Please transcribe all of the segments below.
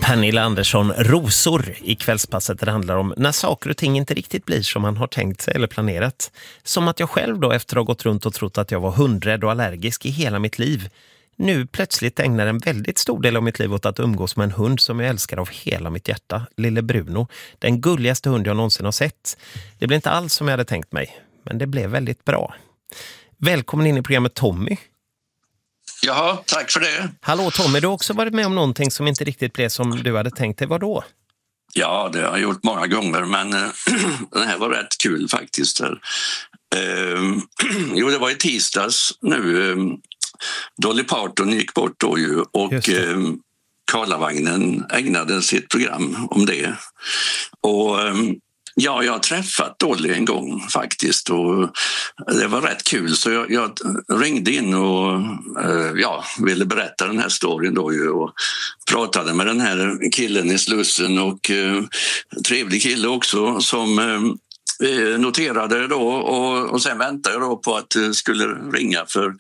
Pernilla Andersson, Rosor i Kvällspasset. Det handlar om när saker och ting inte riktigt blir som man har tänkt sig eller planerat. Som att jag själv då, efter att ha gått runt och trott att jag var hundrädd och allergisk i hela mitt liv, nu plötsligt ägnar en väldigt stor del av mitt liv åt att umgås med en hund som jag älskar av hela mitt hjärta, lille Bruno. Den gulligaste hund jag någonsin har sett. Det blev inte alls som jag hade tänkt mig, men det blev väldigt bra. Välkommen in i programmet Tommy. Jaha, tack för det. Hallå Tommy, du har också varit med om någonting som inte riktigt blev som du hade tänkt dig. Vad då? Ja, det har jag gjort många gånger, men den här var rätt kul faktiskt. Jo, det var i tisdags nu. Dolly Parton gick bort då ju och Karlavagnen ägnade sitt program om det. Och ja, jag har träffat Dolly en gång faktiskt och det var rätt kul, så jag ringde in och ville berätta den här storyn då ju, och pratade med den här killen i Slussen, och trevlig kille också som noterade då, och sen väntade jag då på att det skulle ringa, för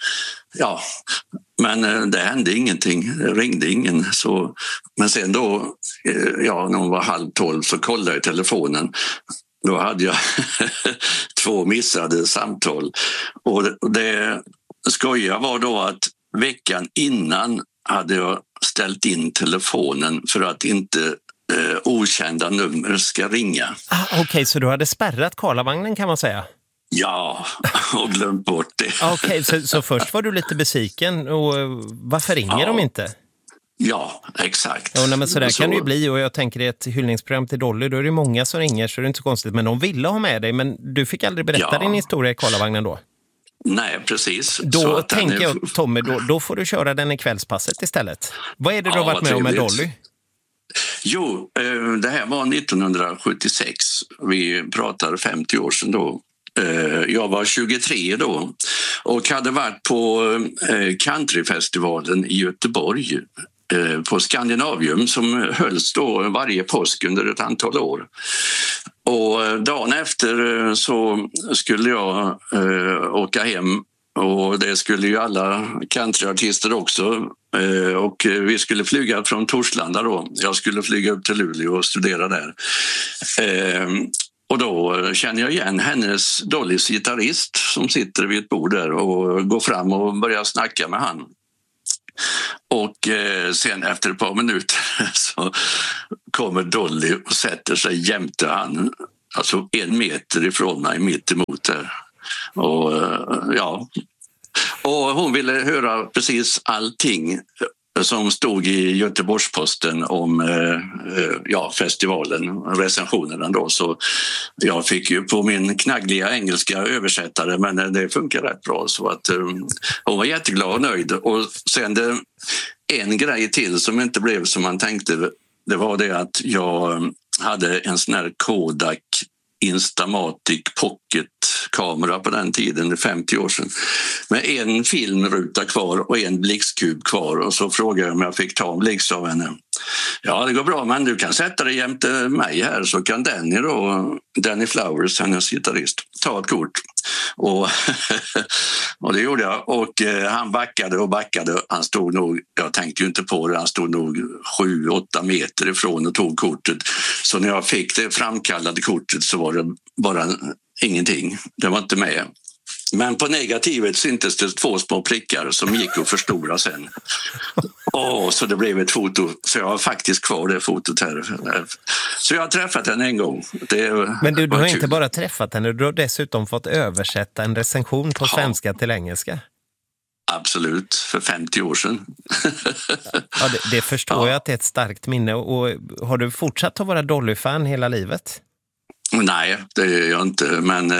men det hände ingenting, det ringde ingen. Så, men sen då, när hon var 11:30 så kollade jag telefonen. Då hade jag 2 missade samtal. Och det skojiga var då att veckan innan hade jag ställt in telefonen för att inte okända nummer ska ringa. Okej, så du hade spärrat Karlavagnen kan man säga? Ja, och glömt bort det. Okej, så först var du lite besviken. Och varför ringer de inte? Ja, exakt. Ja, men så där kan det ju bli, och jag tänker i ett hyllningsprogram till Dolly, då är det många som ringer, så det är inte så konstigt. Men de ville ha med dig, men du fick aldrig berätta din historia i Karlavagnen då? Nej, precis. Då tänker jag, Tommy, då får du köra den i Kvällspasset istället. Vad är det du har varit med om med Dolly? Jo, det här var 1976. Vi pratar 50 år sedan då. Jag var 23 då och hade varit på countryfestivalen i Göteborg på Skandinavium, som hölls då varje påsk under ett antal år. Och dagen efter så skulle jag åka hem, och det skulle ju alla countryartister också. Och vi skulle flyga från Torslanda då. Jag skulle flyga upp till Luleå och studera där. Och då känner jag igen hennes Dollys gitarrist som sitter vid ett bord där, och går fram och börjar snacka med han. Och sen efter ett par minuter så kommer Dolly och sätter sig jämte han, alltså 1 meter ifrån mig, mitt emot där. Och hon ville höra precis allting som stod i Göteborgs-Posten om festivalen, recensionerna då. Så jag fick ju på min knaggliga engelska översättare, men det funkar rätt bra, så att hon var jätteglad och nöjd. Och sen en grej till som inte blev som man tänkte, det var det att jag hade en sån här Kodak Instamatic Pocket-kamera på den tiden, 50 år sedan, med en filmruta kvar och en blixtkub kvar, och så frågade jag om jag fick ta en blixt av henne. Ja, det går bra, men du kan sätta dig jämte mig här, så kan Danny Flowers, hennes gitarrist, ta ett kort. Och det gjorde jag, och han backade och backade. Han stod nog, jag tänkte ju inte på det, han stod nog 7-8 meter ifrån och tog kortet. Så när jag fick det framkallade kortet så var det bara ingenting, det var inte med. Men på negativet syntes det 2 små prickar som gick att förstora sen. Så det blev ett foto. Så jag har faktiskt kvar det fotot här. Så jag har träffat henne en gång. Men du har inte bara träffat henne, du har dessutom fått översätta en recension på svenska till engelska. Absolut, för 50 år sedan. Ja, det förstår jag att det är ett starkt minne. Och har du fortsatt att vara Dolly-fan hela livet? Nej, det är jag inte. Men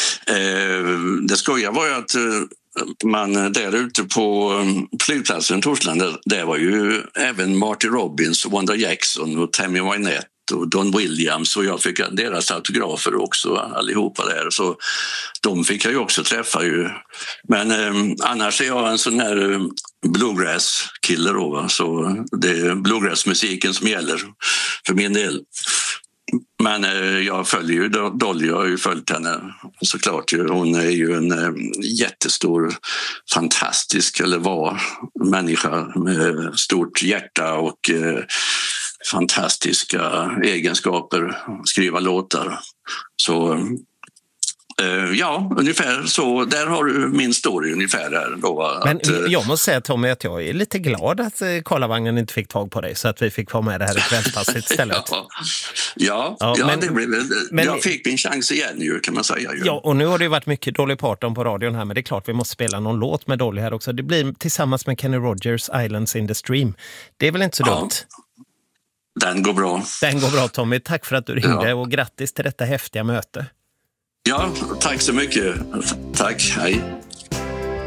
det skojiga var ju att man där ute på flygplatsen Torslanda, där var ju även Marty Robbins, Wanda Jackson och Tammy Wynette och Don Williams, och jag fick deras autografer också, allihopa där, så de fick jag ju också träffa ju. Men annars är jag en sån här bluegrass-kille då, så det är bluegrass-musiken som gäller för min del. Men jag följer ju Dolly, jag har ju följt henne såklart. Hon är ju en jättestor, fantastisk, eller var, människa med stort hjärta och fantastiska egenskaper, skriva låtar. Så ja, ungefär så. Där har du min story ungefär. Här då, men jag måste säga, Tommy, att jag är lite glad att Karlavagnen inte fick tag på dig så att vi fick vara med det här i kvällspasset istället. Men, det blev, jag fick min chans igen ju, kan man säga. Ju. Ja, och nu har det ju varit mycket Dolly Parton på radion här, men det är klart vi måste spela någon låt med Dolly här också. Det blir tillsammans med Kenny Rogers, Islands in the Stream. Det är väl inte så dumt? Den går bra. Den går bra, Tommy. Tack för att du ringde och grattis till detta häftiga möte. Ja, tack så mycket. Tack, hej.